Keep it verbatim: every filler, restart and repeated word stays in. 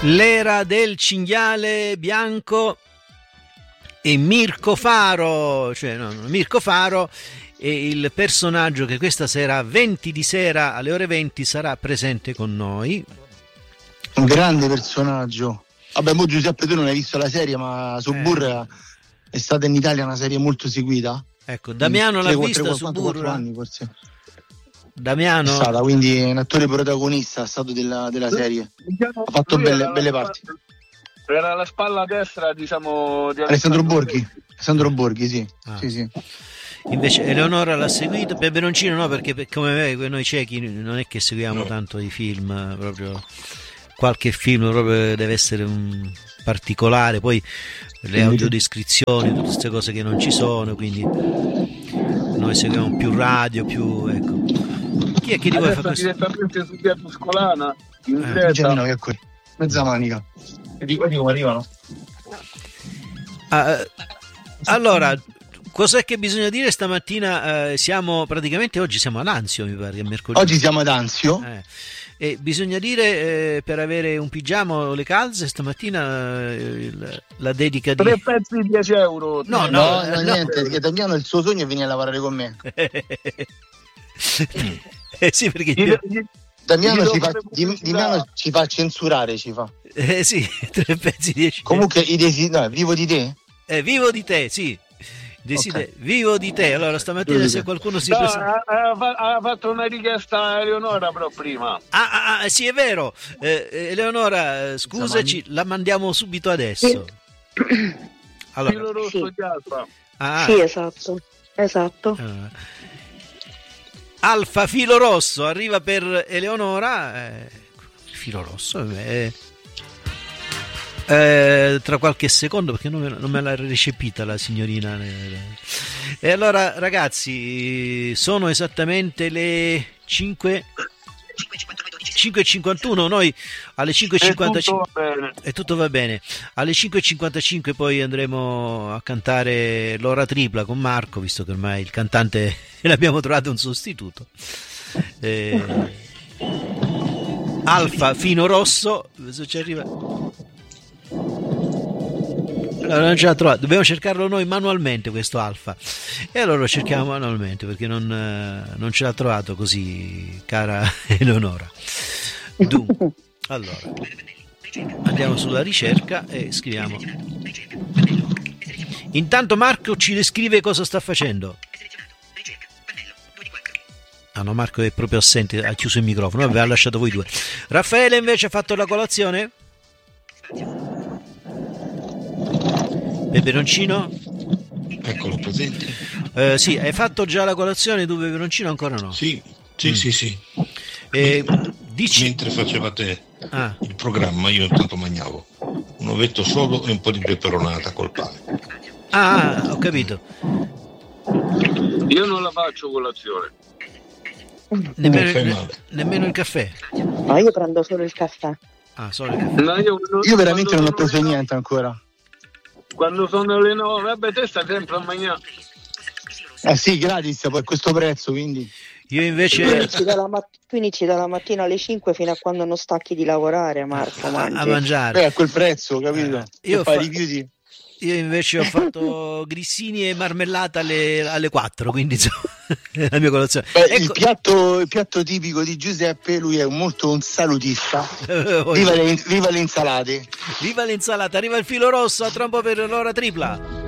L'era del cinghiale bianco e Mirko Faro, cioè no, Mirko Faro è il personaggio che questa sera venti di sera alle ore venti sarà presente con noi. Un grande personaggio. Vabbè, mo Giuseppe, tu non hai visto la serie, ma Suburra eh. è stata in Italia una serie molto seguita. Ecco, Damiano l'ha vista Suburra. anni forse. Damiano è stata, quindi è un attore protagonista, è stato della, della serie. Ha fatto belle, belle parti. Era la spalla destra, diciamo, di Alessandro Borghi. Alessandro Borghi, sì. Ah. sì, sì. Invece Eleonora l'ha seguito, Peperoncino no, perché per, come me, noi ciechi non è che seguiamo no. tanto i film, proprio qualche film proprio deve essere un particolare, poi le audiodescrizioni, tutte queste cose che non ci sono, quindi noi seguiamo più radio, più ecco. Chi è che di voi fa questo? Direttamente su via Tuscolana, in eh, diretta. Che è qui. Mezza manica. E di quelli come arrivano? Ah, allora, cos'è che bisogna dire stamattina? Eh, siamo praticamente oggi siamo ad Anzio, mi pare, mercoledì. Oggi siamo ad Anzio. Eh. E bisogna dire eh, per avere un pigiama o le calze stamattina eh, la, la dedica di tre pezzi di dieci euro. No, no, no, no, no, no. niente, perché Damiano il suo sogno è venire a lavorare con me. eh sì, perché Gli, gli, Damiano, gli ci fa, di, Damiano ci fa censurare, ci fa. Eh sì, tre pezzi di dieci. Comunque i desi, no, vivo di te? Eh, vivo di te, sì. Deside- okay. Vivo di te. Allora stamattina se qualcuno si no, presenta... ha, ha fatto una richiesta a Eleonora però prima. Ah, ah, ah sì, è vero. Eh, Eleonora, scusaci, la mandiamo subito adesso. Sì. Allora, filo rosso sì. di Alfa. Ah, sì, esatto. Esatto. Uh, Alfa filo rosso arriva per Eleonora. Eh, filo rosso eh, eh, tra qualche secondo, perché non me, non me l'ha recepita la signorina. E allora ragazzi, sono esattamente le cinque cinque e cinquantuno, noi alle cinque e cinquantacinque e tutto va bene. Alle cinque e cinquantacinque poi andremo a cantare l'ora tripla con Marco, visto che ormai il cantante l'abbiamo trovato un sostituto. eh, Alfa fino rosso, se ci arriva. Allora, non ce l'ha trovato, dobbiamo cercarlo noi manualmente questo Alfa, e allora lo cerchiamo manualmente perché non, non ce l'ha trovato così, cara Eleonora. Dunque, allora andiamo sulla ricerca e scriviamo. Intanto Marco ci descrive cosa sta facendo. Ah no, Marco è proprio assente, ha chiuso il microfono, vabbè, ha lasciato voi due. Raffaele invece ha fatto la colazione? Peperoncino? Eccolo presente. Eh, sì, hai fatto già la colazione tu, Peperoncino? Ancora no? Sì, sì, mm. sì, sì. Eh, dici... Mentre facevate ah. il programma io intanto mangiavo un ovetto solo e un po' di peperonata col pane. Ah, ho capito. Io non la faccio colazione. Nemmeno, ne, nemmeno il caffè? No, io prendo solo il caffè. Ah, solo il caffè. No, io, non, io veramente non ho preso niente ancora. Quando sono le nove, vabbè, te stai sempre a mangiare. Eh sì, gratis, poi a questo prezzo, quindi. Io invece. Tu inizi dalla, mat- tu inizi dalla mattina alle cinque fino a quando non stacchi di lavorare, Marco. A, a mangiare. Beh, a quel prezzo, capito? Eh, io, fa- rifiuti. Io invece ho fatto grissini e marmellata alle, alle quattro, quindi insomma, la mia colazione. Beh, ecco. il, piatto, il piatto tipico di Giuseppe, lui è un, molto un salutista. Viva le, viva le insalate. Viva l'insalata, arriva il filo rosso, a tra un po' per l'ora tripla.